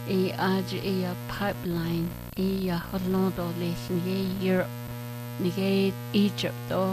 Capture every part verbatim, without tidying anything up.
e aj e a pipeline e a Holland o leis nige Europe nige Egypt o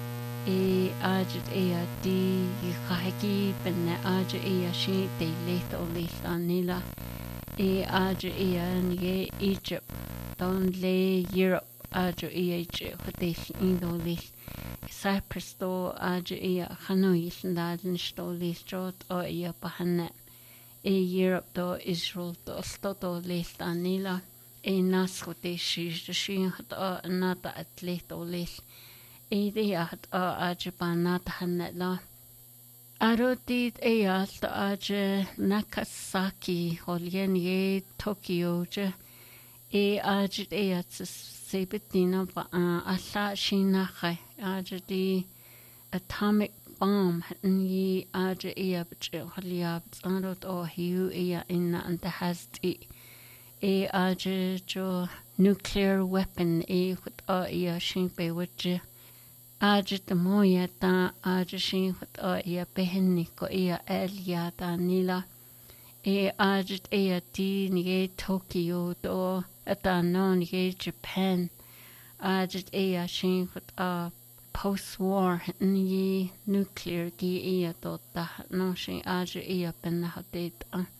e aj e a di khaki ben aj e a shi de leith o leis anila e aj e a nige Egypt don le Europe aj e a hodesh indo leis Cyprus do aj e a khanois ndaden sto leis jot o e a bahana e Europe do Israel do stoto leis anila e nas hodesh de shin hat nata atlet o leis e de hat a Japan hanla arodit e alt aj Nagasaki holien ye Tokyo je e aj e at sebetina ba alla shina khay aj di atomic bomb ni aj e abj holia arod o hiu e in and hasti e aj jo nuclear weapon e khut a e shin be wuje aj the moya ta aj shin khut a e behenni ko e elia ta nila e aj e ti ni Tokyo do ata no ni Japan aj e shin khut a post-war ni nuclear gi e to ta no shin aj e ben hadet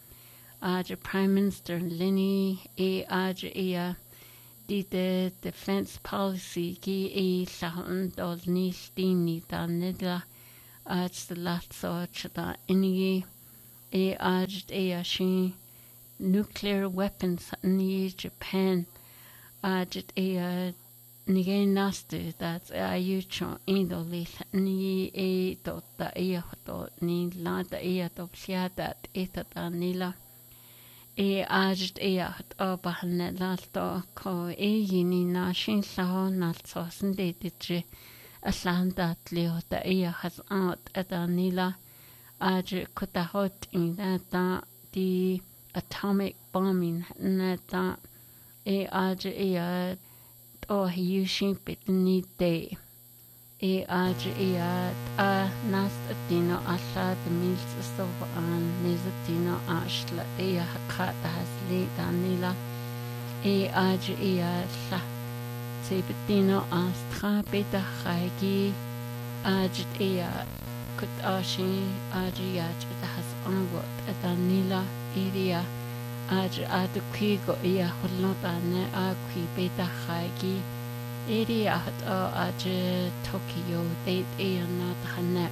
aj Prime Minister Lenny e aj e di the defense policy gi e sahan dol ni stini ta nedla aj the last so chata ini e aj e shin nuclear weapons ni Japan aj e nige naste that a yucho indo lis ni e to ta e to ni la ta e to psiata eta ta nila e aj e at abahne la to ko e yini na shin sa na so sinde ditje aslanda tlio ta e has out eta nila aj kota hot in that the atomic bombing na ta e aj e o hiu shin bit ni de e aj e a nast dino alla de mils so an nezatino ashla e hakha has le danila e aj e la sebetino astra beta khagi aj e kut ashi aj ya has angot danila iria aj ad kwigo ya holota ne a kwi beta khagi area hat aj Tokyo date e na hana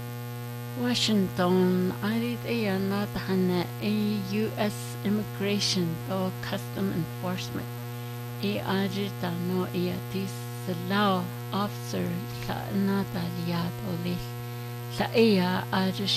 Washington arid e na hana a U S immigration or custom enforcement e aj ta no e this law officer la na ta ya dole la e aj